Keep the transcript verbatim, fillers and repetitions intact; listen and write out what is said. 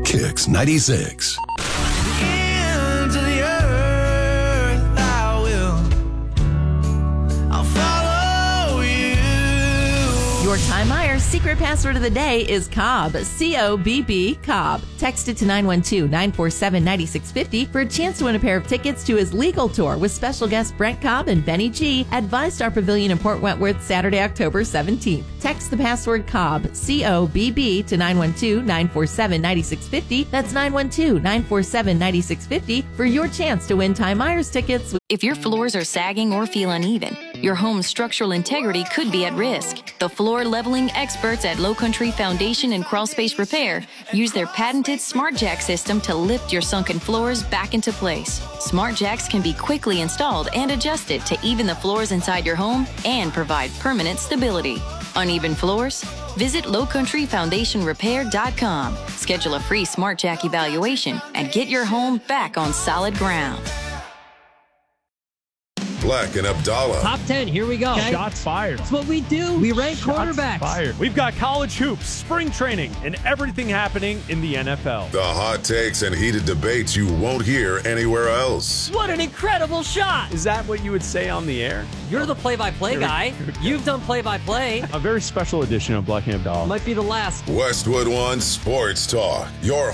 Kicks ninety-six. Into the earth I will. I'll follow you. Your Time Myers secret password of the day is Cobb, C O B B, Cobb. Text it to nine one two, nine four seven, nine six five zero for a chance to win a pair of tickets to his legal tour with special guests Brent Cobb and Benny G at ViStar Pavilion in Port Wentworth, Saturday, October seventeenth. Text the password Cobb, C O B B, to nine one two, nine four seven, nine six five zero. That's nine one two, nine four seven, nine six five zero for your chance to win Time Myers tickets. If your floors are sagging or feel uneven, your home's structural integrity could be at risk. The floor leveling experts at Low Country Foundation and Crawl Space Repair use their patented SmartJack system to lift your sunken floors back into place. SmartJacks can be quickly installed and adjusted to even the floors inside your home and provide permanent stability. Uneven floors? Visit low country foundation repair dot com. Schedule a free SmartJack evaluation and get your home back on solid ground. Black and Abdallah. Top ten, here we go. Okay. Shots fired. That's what we do. We rank Shots quarterbacks. Fired. We've got college hoops, spring training, and everything happening in the N F L. The hot takes and heated debates you won't hear anywhere else. What an incredible shot. Is that what you would say on the air? You're the play-by-play Here we- guy. here we go. You've done play-by-play. A very special edition of Black and Abdallah. Might be the last. Westwood One Sports Talk. Your